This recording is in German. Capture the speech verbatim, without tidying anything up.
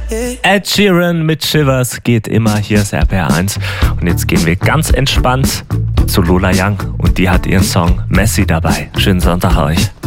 Ed Sheeran mit Shivers geht immer, hier ist R P R eins. Und jetzt gehen wir ganz entspannt zu Lola Young und die hat ihren Song Messi dabei. Schönen Sonntag euch.